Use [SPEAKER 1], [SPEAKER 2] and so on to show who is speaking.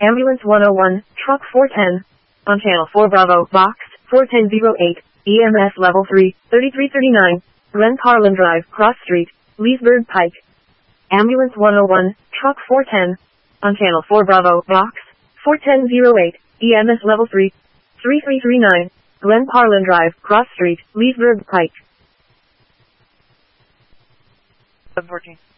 [SPEAKER 1] Ambulance 101, Truck 410. On Channel 4 Bravo, Box 4108, EMS Level 3, 3339, Glen Carlin Drive, Cross Street, Leesburg Pike. Ambulance 101, Truck 410. On Channel 4 Bravo, Box 4108, EMS Level 3, 3339, Glen Carlin Drive, Cross Street, Leesburg Pike.
[SPEAKER 2] 714.